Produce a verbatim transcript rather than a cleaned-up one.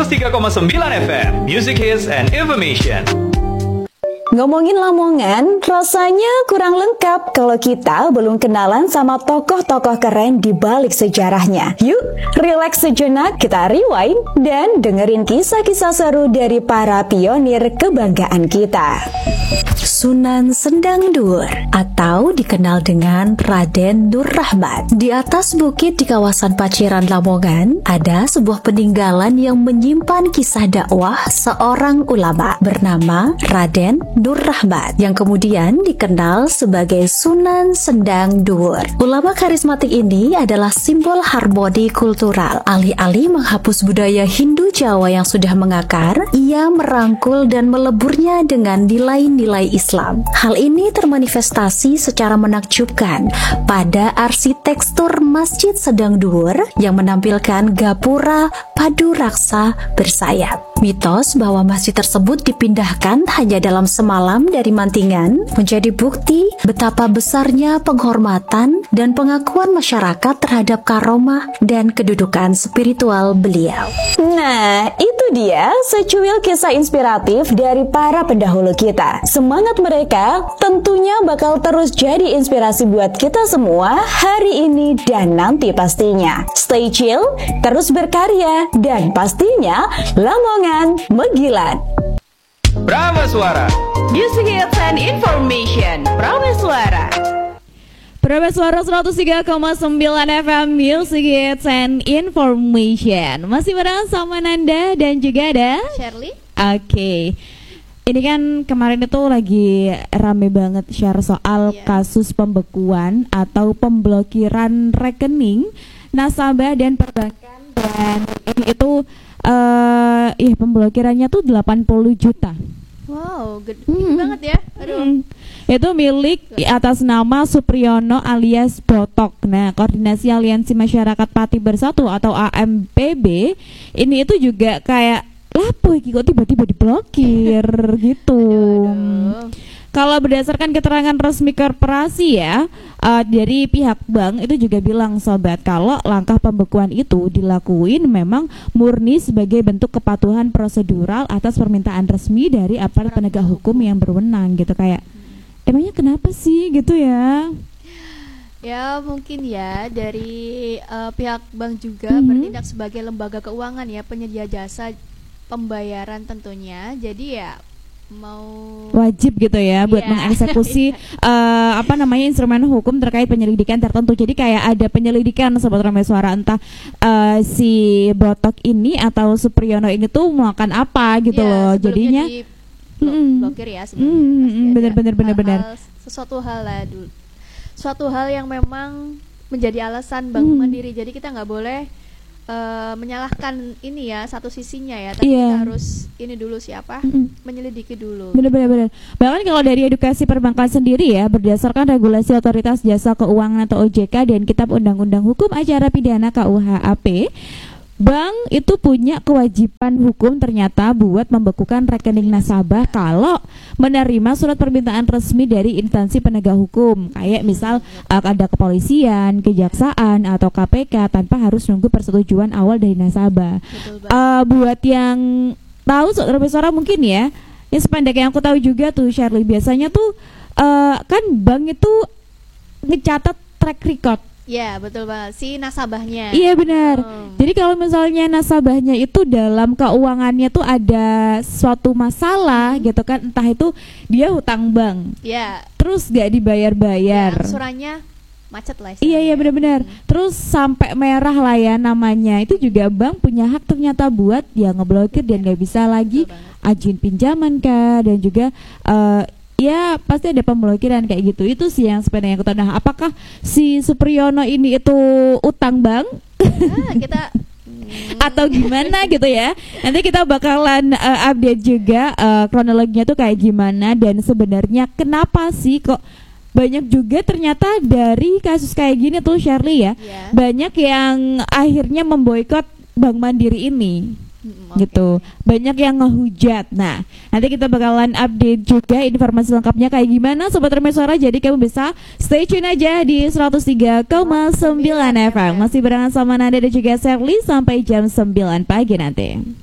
seratus tiga koma sembilan F M, Music Hits and Information. Ngomongin Lamongan, rasanya kurang lengkap kalau kita belum kenalan sama tokoh-tokoh keren di balik sejarahnya. Yuk, relax sejenak, kita rewind dan dengerin kisah-kisah seru dari para pionir kebanggaan kita. Sunan Sendang Dur atau dikenal dengan Raden Nur Rahmat. Di atas bukit di kawasan Paciran Lamongan, ada sebuah peninggalan yang menyimpan kisah dakwah seorang ulama bernama Raden Nur Rahmat yang kemudian dikenal sebagai Sunan Sendang Dur. Ulama karismatik ini adalah simbol harmoni kultural. Alih-alih menghapus budaya Hindu Jawa yang sudah mengakar, ia merangkul dan meleburnya dengan nilai-nilai Islam. Hal ini termanifestasi secara menakjubkan pada arsitektur Masjid Sendang Dur yang menampilkan gapura padu raksa bersayap. Mitos bahwa masjid tersebut dipindahkan hanya dalam semalam dari Mantingan menjadi bukti betapa besarnya penghormatan dan pengakuan masyarakat terhadap karomah dan kedudukan spiritual beliau. Nah, itu dia secuil kisah inspiratif dari para pendahulu kita. Semangat mereka tentunya bakal terus jadi inspirasi buat kita semua hari ini dan nanti pastinya. Stay chill, terus berkarya, dan pastinya Lamongan Megilan. Prameswara, Music Hits and Information. Prameswara. Prameswara seratus tiga koma sembilan F M, Music Hits and Information. Masih bareng sama Nanda dan juga ada Shirley. Oke, okay. Ini kan kemarin itu lagi rame banget share soal yeah. kasus pembekuan atau pemblokiran rekening nasabah dan perbankan, dan ini itu uh, ih pemblokirannya tuh delapan puluh juta. Wow, gede hmm. banget ya. Aduh. Hmm. Itu milik atas nama Supriyono alias Botok. Nah, Koordinasi Aliansi Masyarakat Pati Bersatu atau A M P B ini itu juga kayak lapo iki kok tiba-tiba diblokir gitu. Aduh, aduh. Kalau berdasarkan keterangan resmi korporasi ya, uh, dari pihak bank itu juga bilang sobat kalau langkah pembekuan itu dilakuin memang murni sebagai bentuk kepatuhan prosedural atas permintaan resmi dari aparat penegak hukum yang berwenang gitu. Kayak emangnya kenapa sih gitu ya? Ya mungkin ya dari uh, pihak bank juga mm-hmm. bertindak sebagai lembaga keuangan ya, penyedia jasa pembayaran tentunya. Jadi ya mau wajib gitu ya buat yeah. mengeksekusi uh, apa namanya instrumen hukum terkait penyelidikan tertentu. Jadi kayak ada penyelidikan sobat Prameswara, entah uh, si Botok ini atau Supriyono ini tuh melakukan apa gitu yeah, loh. Jadinya di blo- mm, blokir ya sebelumnya. Mm, bener bener bener bener. Sesuatu hal lah dulu. Suatu hal yang memang menjadi alasan Bank mm. Mandiri. Jadi kita nggak boleh Uh, menyalahkan ini ya satu sisinya ya, tapi yeah. kita harus ini dulu siapa mm-hmm. menyelidiki dulu. Benar-benar. Bahkan kalau dari edukasi perbankan sendiri ya, berdasarkan regulasi Otoritas Jasa Keuangan atau O J K dan Kitab Undang-Undang Hukum Acara Pidana K U H A P, bank itu punya kewajiban hukum ternyata buat membekukan rekening nasabah kalau menerima surat permintaan resmi dari instansi penegak hukum. Kayak misal uh, ada kepolisian, kejaksaan atau K P K tanpa harus nunggu persetujuan awal dari nasabah. Uh, buat yang tahu saudara-saudara mungkin ya, yang sependek yang aku tahu juga tuh Shirley, biasanya tuh uh, kan bank itu ngecatat track record. Ya betul banget, si nasabahnya. Iya benar. Oh. Jadi kalau misalnya nasabahnya itu dalam keuangannya tuh ada suatu masalah hmm. gitu kan, entah itu dia hutang bank, ya, terus gak dibayar-bayar, ya, angsurannya macet lah. Iya iya benar-benar. Hmm. Terus sampai merah lah ya namanya. Itu juga bank punya hak ternyata buat ya ngeblokir dan gak bisa lagi ajuin pinjaman kah, dan juga uh, ya pasti ada pemblokiran kayak gitu. Itu sih yang sebenarnya aku tahu. Nah, apakah si Supriyono ini itu utang bank? Nah, kita atau gimana gitu ya? Nanti kita bakalan uh, update juga uh, kronologinya tuh kayak gimana, dan sebenarnya kenapa sih kok banyak juga ternyata dari kasus kayak gini tuh Shirley ya, yeah. banyak yang akhirnya memboikot Bank Mandiri ini. Hmm, gitu, okay. Banyak yang ngehujat. Nah, nanti kita bakalan update juga informasi lengkapnya kayak gimana Sobat Prameswara. Jadi kamu bisa stay tune aja di seratus tiga koma sembilan F M. Masih barengan sama Nanda dan juga Shirley sampai jam sembilan pagi nanti.